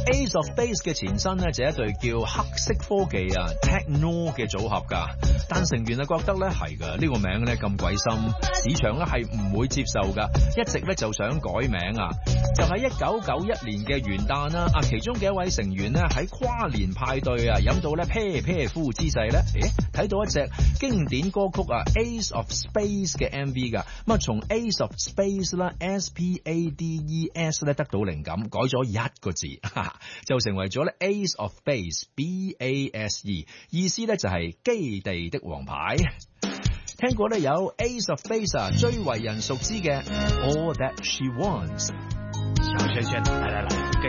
Ace of Base 嘅前身咧就係一隊叫黑色科技啊 Techno 嘅組合㗎，但成員啊覺得咧係㗎，呢個名咧咁鬼深，市場咧係唔會接受㗎，一直咧就想改名啊。就喺1991年嘅元旦啦，其中嘅一位成員咧喺跨年派對啊飲到咧啤啤呼之際咧，睇到一隻經典歌曲啊 Ace of Space 嘅 MV 㗎，咁啊從 Ace of Space 啦 SPADES 咧得到靈感，改咗一個字，就成為咗咧 Ace of Base BASE， 意思咧就係基地的王牌。聽過咧有 Ace of Base 啊最為人熟知嘅 All That She Wants。 小圈圈，來來來。